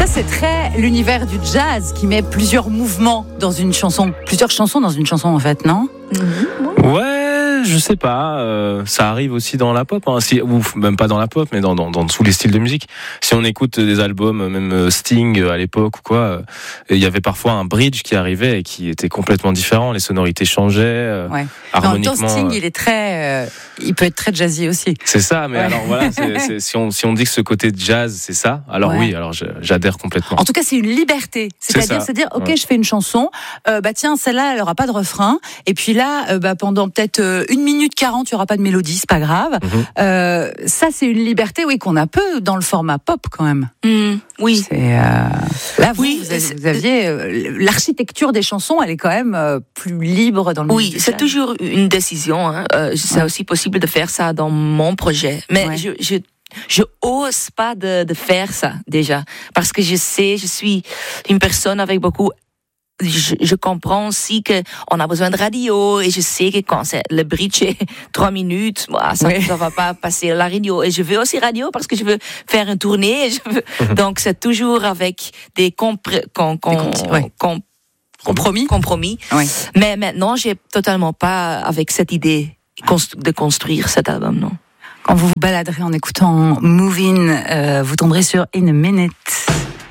Ça, c'est très l'univers du jazz qui met plusieurs mouvements dans une chanson. Plusieurs chansons dans une chanson, en fait, non ? Ouais, je sais pas. Ça arrive aussi dans la pop, hein. Ou même pas dans la pop, mais dans tous les styles de musique. Si on écoute des albums, même Sting à l'époque ou quoi, il y avait parfois un bridge qui arrivait et qui était complètement différent. Les sonorités changeaient. Ouais. Harmoniquement. Mais en même temps, Sting, il peut être très jazzy aussi. C'est ça, mais alors voilà, si on dit que ce côté de jazz, c'est ça, alors oui, alors j'adhère complètement. En tout cas, c'est une liberté. C'est-à-dire, ok, je fais une chanson, tiens, celle-là, elle aura pas de refrain, et puis là, pendant peut-être 1 minute 40, il y aura pas de mélodie, c'est pas grave. Ça, c'est une liberté, oui, qu'on a peu dans le format pop, quand même. Oui. Là, vous aviez l'architecture des chansons, elle est quand même plus libre dans le. Oui, c'est toujours une décision. Hein. C'est aussi possible de faire ça dans mon projet, mais je ose pas de faire ça déjà, parce que je suis une personne avec beaucoup. Je comprends aussi que on a besoin de radio, et je sais que quand le bridge est 3 minutes, ça va pas passer la radio. Et je veux aussi radio parce que je veux faire une tournée. Donc c'est toujours avec des compromis. Oui. Mais maintenant, j'ai totalement pas avec cette idée de construire cet album, non. Quand vous vous baladerez en écoutant Movin', vous tomberez sur In a Minute.